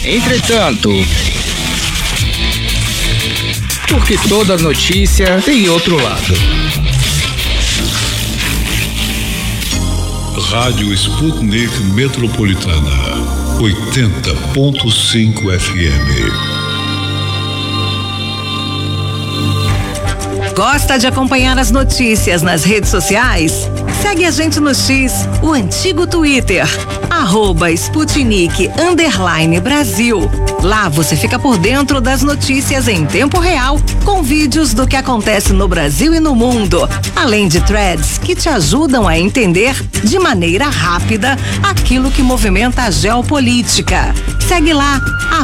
Entretanto, porque toda notícia tem outro lado. Rádio Sputnik Metropolitana 80.5 FM. Gosta de acompanhar as notícias nas redes sociais? Segue a gente no X, o antigo Twitter, @Sputnik_Brasil. Lá você fica por dentro das notícias em tempo real, com vídeos do que acontece no Brasil e no mundo, além de threads que te ajudam a entender de maneira rápida aquilo que movimenta a geopolítica. Segue lá,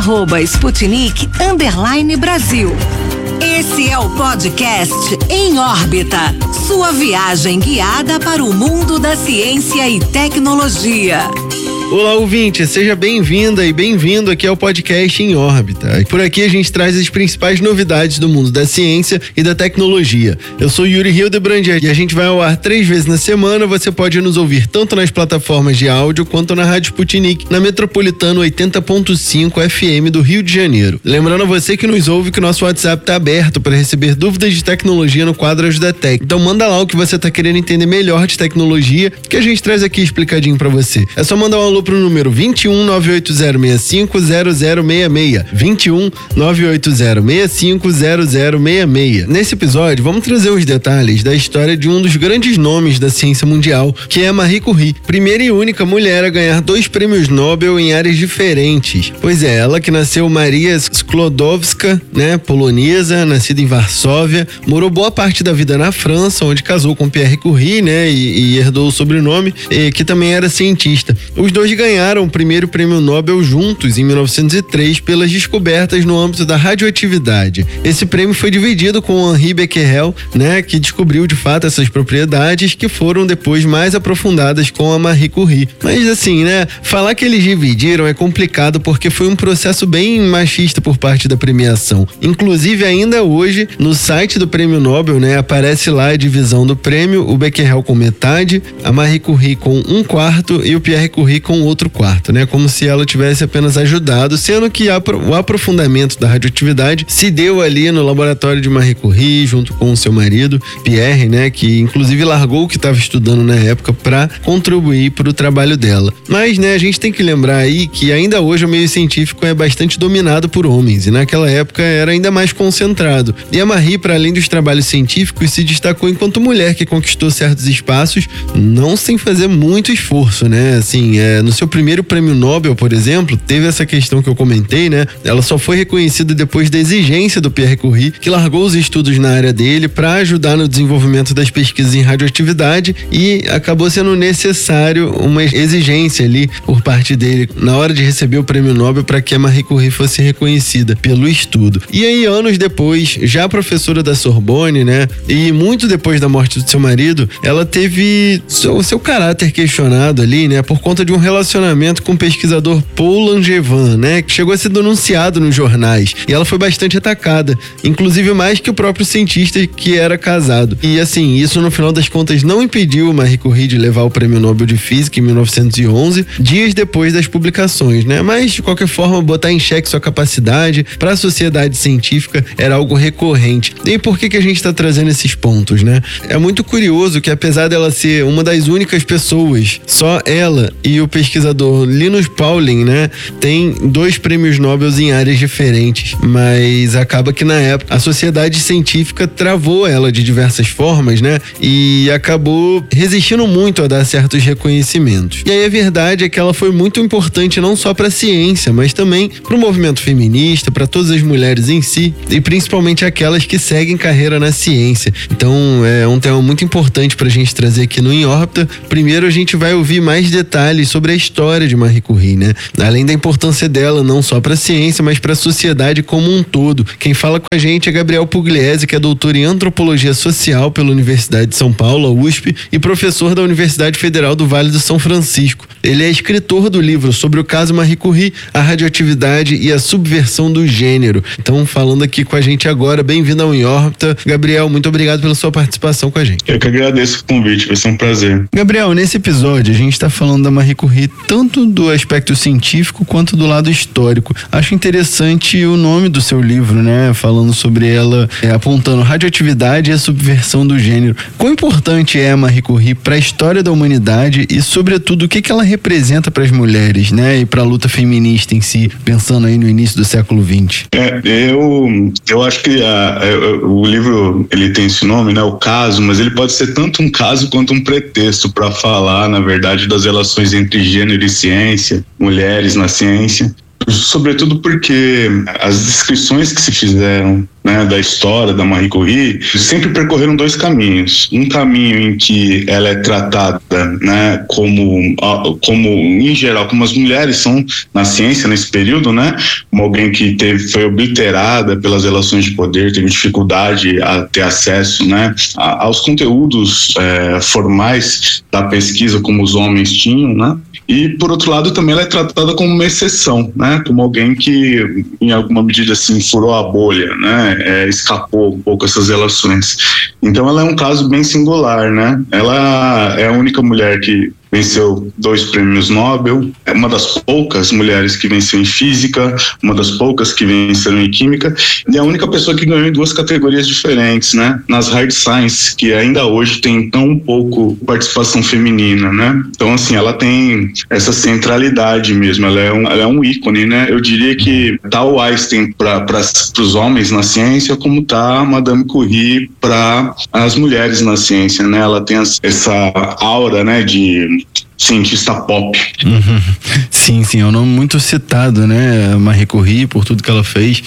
@Sputnik_Brasil. Esse é o podcast Em Órbita, sua viagem guiada para o mundo da ciência e tecnologia. Olá, ouvinte, seja bem-vinda e bem-vindo aqui ao podcast Em Órbita. Por aqui a gente traz as principais novidades do mundo da ciência e da tecnologia. Eu sou Yuri Hildebrand e a gente vai ao ar 3 vezes na semana. Você pode nos ouvir tanto nas plataformas de áudio quanto na Rádio Sputnik, na Metropolitana 80.5 FM do Rio de Janeiro. Lembrando a você que nos ouve que o nosso WhatsApp está aberto para receber dúvidas de tecnologia no quadro Ajuda Tech. Então manda lá o que você está querendo entender melhor de tecnologia, que a gente traz aqui explicadinho para você. É só mandar um alô pro número 21 98065 0066. 21 98065 0066. Nesse episódio, vamos trazer os detalhes da história de um dos grandes nomes da ciência mundial, que é Marie Curie, primeira e única mulher a ganhar 2 prêmios Nobel em áreas diferentes. Pois é, ela que nasceu Maria Sklodowska, polonesa, nascida em Varsóvia, morou boa parte da vida na França, onde casou com Pierre Curie, e herdou o sobrenome, que também era cientista. Os dois ganharam o primeiro prêmio Nobel juntos em 1903 pelas descobertas no âmbito da radioatividade. Esse prêmio foi dividido com Henri Becquerel, que descobriu de fato essas propriedades que foram depois mais aprofundadas com a Marie Curie. Mas assim, falar que eles dividiram é complicado porque foi um processo bem machista por parte da premiação. Inclusive, ainda hoje, no site do prêmio Nobel, aparece lá a divisão do prêmio, o Becquerel com metade, a Marie Curie com 1/4 e o Pierre Curie com outro quarto, como se ela tivesse apenas ajudado, sendo que o aprofundamento da radioatividade se deu ali no laboratório de Marie Curie, junto com o seu marido, Pierre, que inclusive largou o que estava estudando na época para contribuir para o trabalho dela. Mas, a gente tem que lembrar aí que ainda hoje o meio científico é bastante dominado por homens, e naquela época era ainda mais concentrado. E a Marie, para além dos trabalhos científicos, se destacou enquanto mulher que conquistou certos espaços, não sem fazer muito esforço, no seu primeiro prêmio Nobel, por exemplo, teve essa questão que eu comentei, Ela só foi reconhecida depois da exigência do Pierre Curie, que largou os estudos na área dele para ajudar no desenvolvimento das pesquisas em radioatividade, e acabou sendo necessário uma exigência ali por parte dele na hora de receber o prêmio Nobel para que a Marie Curie fosse reconhecida pelo estudo. E aí, anos depois, já professora da Sorbonne, e muito depois da morte do seu marido, ela teve o seu caráter questionado ali, por conta de um relacionamento com o pesquisador Paul Langevin, que chegou a ser denunciado nos jornais, e ela foi bastante atacada, inclusive mais que o próprio cientista que era casado. E assim, isso no final das contas não impediu Marie Curie de levar o prêmio Nobel de Física em 1911, dias depois das publicações, Mas, de qualquer forma, botar em xeque sua capacidade para a sociedade científica era algo recorrente. E por que a gente está trazendo esses pontos, É muito curioso que, apesar dela ser uma das únicas pessoas, só ela e o pesquisador Linus Pauling, tem 2 prêmios Nobel em áreas diferentes, mas acaba que na época a sociedade científica travou ela de diversas formas, e acabou resistindo muito a dar certos reconhecimentos. E aí a verdade é que ela foi muito importante não só para a ciência, mas também para o movimento feminista, para todas as mulheres em si, e principalmente aquelas que seguem carreira na ciência. Então é um tema muito importante para a gente trazer aqui no Em Órbita. Primeiro a gente vai ouvir mais detalhes sobre a história de Marie Curie, Além da importância dela não só para a ciência, mas para a sociedade como um todo. Quem fala com a gente é Gabriel Pugliese, que é doutor em Antropologia Social pela Universidade de São Paulo, a USP, e professor da Universidade Federal do Vale do São Francisco. Ele é escritor do livro sobre o caso Marie Curie, a radioatividade e a subversão do gênero. Então, falando aqui com a gente agora, bem-vindo ao Em Órbita. Gabriel, muito obrigado pela sua participação com a gente. Eu que agradeço o convite, vai ser um prazer. Gabriel, nesse episódio a gente está falando da Marie Curie Curie, tanto do aspecto científico quanto do lado histórico. Acho interessante o nome do seu livro, né? Falando sobre ela, apontando radioatividade e a subversão do gênero. Quão importante é a Marie Curie para a história da humanidade e, sobretudo, o que ela representa para as mulheres, né? E para a luta feminista em si, pensando aí no início do século XX? Eu acho que o livro, ele tem esse nome, né? O caso, mas ele pode ser tanto um caso quanto um pretexto para falar, na verdade, das relações entre gênero e ciência, mulheres na ciência. Sobretudo porque as descrições que se fizeram, né, da história da Marie Curie sempre percorreram dois caminhos. Um caminho em que ela é tratada, né, como em geral, como as mulheres são na ciência nesse período, né, como alguém que foi obliterada pelas relações de poder, teve dificuldade a ter acesso, né, aos conteúdos formais da pesquisa como os homens tinham, né. E, por outro lado, também ela é tratada como uma exceção, né? Como alguém que, em alguma medida, assim, furou a bolha, né? Escapou um pouco essas relações. Então, ela é um caso bem singular, né? Ela é a única mulher que venceu 2 prêmios Nobel, é uma das poucas mulheres que venceu em física, uma das poucas que venceram em química, e a única pessoa que ganhou em 2 categorias diferentes, né? Nas hard science, que ainda hoje tem tão pouco participação feminina, né? Então, assim, ela tem essa centralidade mesmo, ela é um ícone, né? Eu diria que tá o Einstein para os homens na ciência, como tá a Madame Curie para as mulheres na ciência, né? Ela tem essa aura, né, de cientista pop. Uhum. Sim, é um nome muito citado, né? Marie Curie, por tudo que ela fez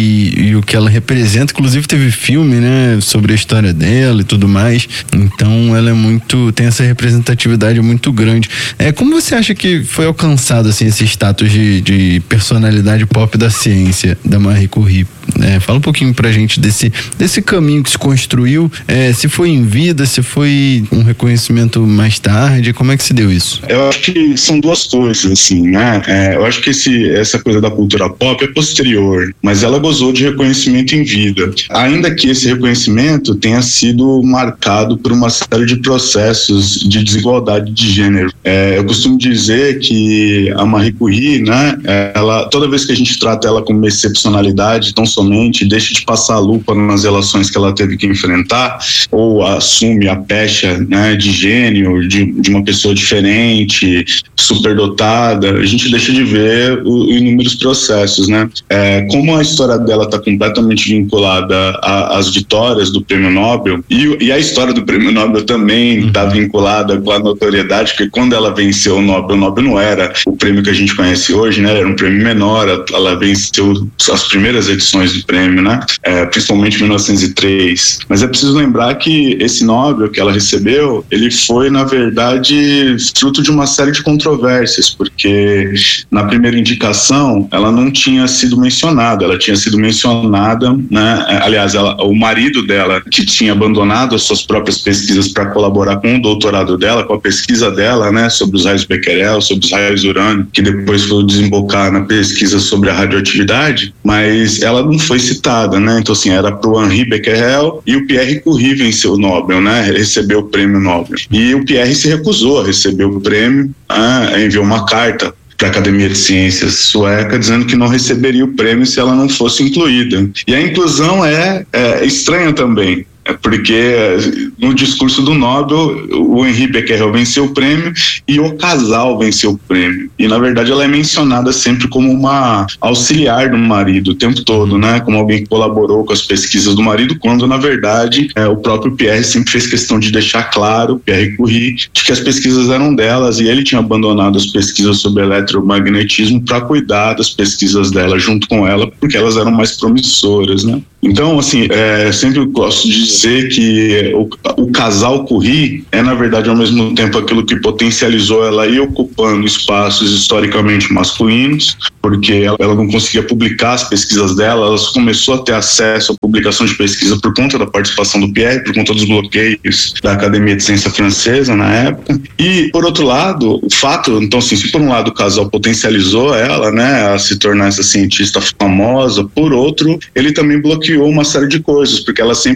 e o que ela representa. Inclusive teve filme, né? Sobre a história dela e tudo mais. Então ela tem essa representatividade muito grande. Como você acha que foi alcançado, assim, esse status de personalidade pop da ciência da Marie Curie? Fala um pouquinho pra gente desse caminho que se construiu, se foi em vida, se foi um reconhecimento mais tarde, como é que se deu isso? Eu acho que são duas coisas, assim, né? Eu acho que essa coisa da cultura pop é posterior, mas ela gozou de reconhecimento em vida. Ainda que esse reconhecimento tenha sido marcado por uma série de processos de desigualdade de gênero. Eu costumo dizer que a Marie Curie, né? Toda vez que a gente trata ela como uma excepcionalidade, tão somente deixa de passar a lupa nas relações que ela teve que enfrentar, ou assume a pecha, né, de gênio, de uma pessoa diferente, superdotada, a gente deixa de ver inúmeros processos, né? Como a história dela está completamente vinculada às vitórias do Prêmio Nobel, e a história do Prêmio Nobel também está vinculada com a notoriedade, porque quando ela venceu o Nobel não era o prêmio que a gente conhece hoje, né? Era um prêmio menor, ela venceu as primeiras edições do prêmio, né? Principalmente em 1903. Mas é preciso lembrar que esse Nobel que ela recebeu, ele foi, na verdade, fruto de uma série de controvérsias, porque na primeira indicação ela não tinha sido mencionada, ela tinha sido mencionada, né? Aliás, o marido dela, que tinha abandonado as suas próprias pesquisas para colaborar com o doutorado dela, com a pesquisa dela, né, sobre os raios Becquerel, sobre os raios urânio, que depois foi desembocar na pesquisa sobre a radioatividade, mas ela não foi citada, né? Então, assim, era pro Henri Becquerel, e o Pierre Curie venceu o Nobel, né? Recebeu o prêmio Nobel. E o Pierre se recusou a receber o prêmio, enviou uma carta para a Academia de Ciências sueca dizendo que não receberia o prêmio se ela não fosse incluída. E a inclusão é estranha também. Porque no discurso do Nobel, o Henri Becquerel venceu o prêmio e o casal venceu o prêmio. E, na verdade, ela é mencionada sempre como uma auxiliar do marido o tempo todo, né? Como alguém que colaborou com as pesquisas do marido, quando, na verdade, o próprio Pierre sempre fez questão de deixar claro, Pierre Curie, de que as pesquisas eram delas e ele tinha abandonado as pesquisas sobre eletromagnetismo para cuidar das pesquisas dela junto com ela, porque elas eram mais promissoras, né? Então, assim, sempre gosto de dizer que o casal Curie na verdade, ao mesmo tempo, aquilo que potencializou ela ir ocupando espaços historicamente masculinos, porque ela não conseguia publicar as pesquisas dela, ela começou a ter acesso à publicação de pesquisa por conta da participação do Pierre, por conta dos bloqueios da Academia de Ciência Francesa na época. E, por outro lado, o fato, então, assim, se por um lado o casal potencializou ela, né, a se tornar essa cientista famosa, por outro, ele também bloqueou uma série de coisas, porque ela sempre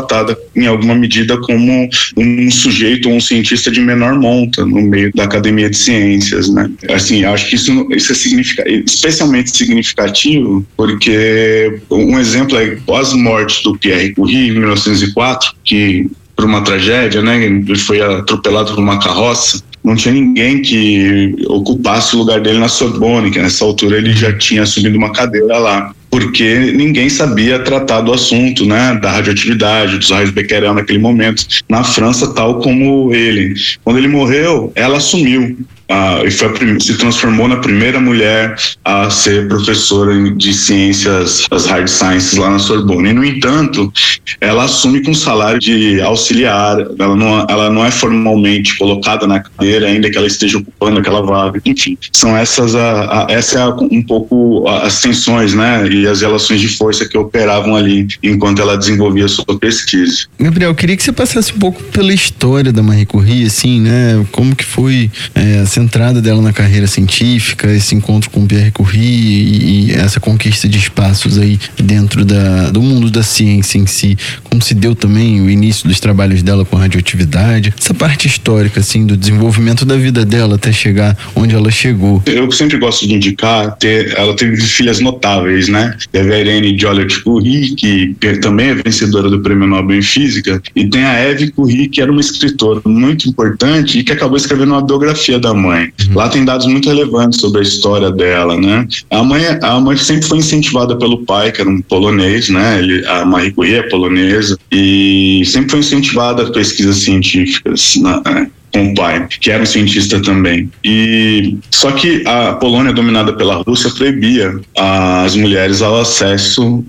tratada em alguma medida como um sujeito ou um cientista de menor monta no meio da academia de ciências, né? Assim, acho que isso é especialmente significativo porque um exemplo é a pós-morte do Pierre Curie em 1904, que por uma tragédia, né, ele foi atropelado por uma carroça. Não tinha ninguém que ocupasse o lugar dele na Sorbonne, que nessa altura ele já tinha assumido uma cadeira lá, porque ninguém sabia tratar do assunto, né, da radioatividade, dos raios Becquerel naquele momento, na França, tal como ele. Quando ele morreu, ela assumiu. E se transformou na primeira mulher a ser professora de ciências, as hard sciences lá na Sorbonne. E, no entanto, ela assume com salário de auxiliar, ela não é formalmente colocada na cadeira, ainda que ela esteja ocupando aquela vaga. Enfim, são essa é um pouco as tensões, né, e as relações de força que operavam ali enquanto ela desenvolvia a sua pesquisa. Gabriel, eu queria que você passasse um pouco pela história da Marie Curie, assim, né, como que foi essa entrada dela na carreira científica, esse encontro com Pierre Curie e essa conquista de espaços aí dentro do mundo da ciência em si, como se deu também o início dos trabalhos dela com radioatividade, essa parte histórica, assim, do desenvolvimento da vida dela até chegar onde ela chegou. Eu sempre gosto de indicar, ela teve filhas notáveis, né? Teve a Irene Joliot-Curie, que também é vencedora do Prêmio Nobel em Física, e tem a Eve Curie, que era uma escritora muito importante e que acabou escrevendo uma biografia da mãe. Lá tem dados muito relevantes sobre a história dela, né? A mãe sempre foi incentivada pelo pai, que era um polonês, né? A Marie Curie é polonesa, e sempre foi incentivada a pesquisas científicas, né? Com o pai, que era um cientista também. E só que a Polônia, dominada pela Rússia, proibia as mulheres ao acesso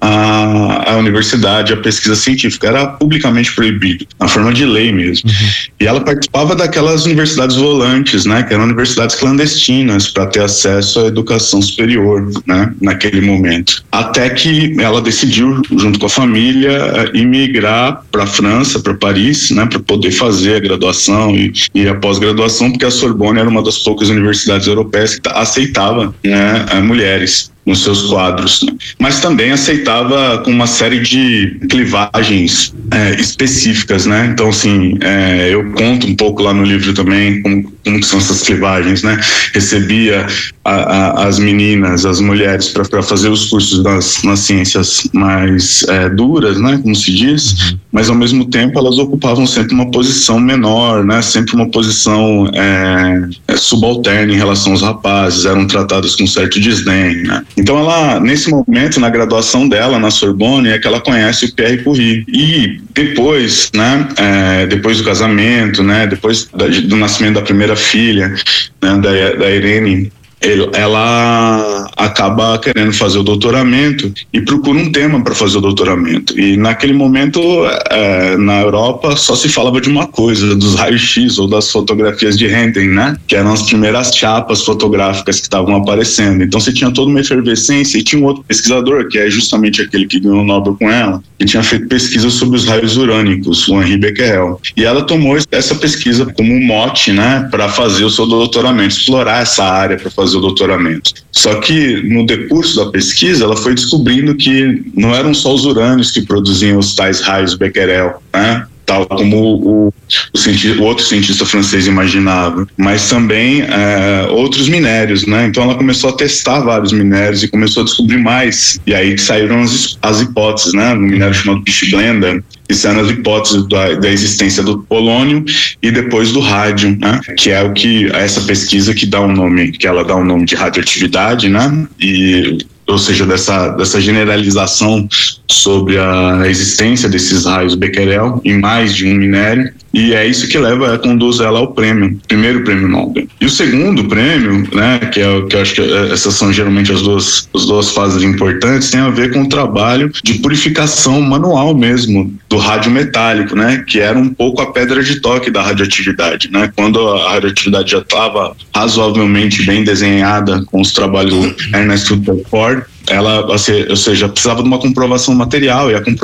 à universidade, à pesquisa científica. Era publicamente proibido, na forma de lei mesmo. E ela participava daquelas universidades volantes, né, que eram universidades clandestinas para ter acesso à educação superior, né, naquele momento. Até que ela decidiu, junto com a família, imigrar para a França, para Paris, né, para poder fazer a graduação e a pós-graduação, porque a Sorbonne era uma das poucas universidades europeias que aceitava, né, mulheres nos seus quadros, né? Mas também aceitava com uma série de clivagens específicas, né? Então, assim, eu conto um pouco lá no livro também como que são essas clivagens, né? Recebia as meninas, as mulheres, para fazer os cursos nas ciências mais duras, né? Como se diz, mas ao mesmo tempo elas ocupavam sempre uma posição menor, né? Sempre uma posição subalterna em relação aos rapazes, eram tratadas com certo desdém, né? Então ela, nesse momento, na graduação dela na Sorbonne, é que ela conhece o Pierre Curie. E depois, né, depois do casamento, né, depois do nascimento da primeira filha, né, da Irene, ela acaba querendo fazer o doutoramento e procura um tema para fazer o doutoramento. E naquele momento, na Europa, só se falava de uma coisa, dos raios-x ou das fotografias de Röntgen, né? Que eram as primeiras chapas fotográficas que estavam aparecendo. Então você tinha toda uma efervescência e tinha um outro pesquisador, que é justamente aquele que ganhou o Nobel com ela, que tinha feito pesquisa sobre os raios urânicos, o Henri Becquerel. E ela tomou essa pesquisa como um mote, né? Para fazer o seu doutoramento, explorar essa área para fazer o doutoramento. Só que no decurso da pesquisa ela foi descobrindo que não eram só os urânios que produziam os tais raios Becquerel, né? Tal como o outro cientista francês imaginava, mas também outros minérios, né? Então ela começou a testar vários minérios e começou a descobrir mais, e aí que saíram as hipóteses, né? No minério chamado Pichblenda, que saíram as hipóteses da existência do polônio e depois do rádio, né? Que é essa pesquisa que ela dá o nome de radioatividade, né? Ou seja, dessa generalização sobre a existência desses raios Becquerel em mais de um minério, e é isso que conduz ela ao primeiro prêmio Nobel. E o segundo prêmio, né, que eu acho que essas são geralmente as duas fases importantes, tem a ver com o trabalho de purificação manual mesmo do rádio metálico, né, que era um pouco a pedra de toque da radioatividade, né, quando a radioatividade já estava razoavelmente bem desenhada com os trabalhos do Ernest Rutherford, ela, ou seja, precisava de uma comprovação material, e a